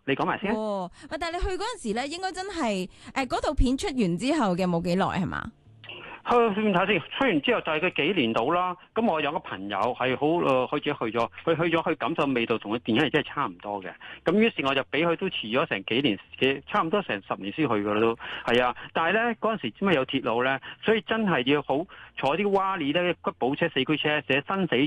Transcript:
你講埋先。 哦，但係你去嗰陣時咧，應該真係嗰套片出完之後嘅冇幾耐係嘛？ 去睇先，出完之後就係佢幾年到啦。咁我有個朋友係好佢自己去咗，佢去咗去感受味道同佢電影係真係差唔多嘅。咁於是我就俾佢都遲咗成幾年，差唔多成10年先去㗎啦都。係啊，但係咧嗰陣時因為有鐵路咧，所以真係要好坐啲蛙哩咧，吉普車、四驅車寫生死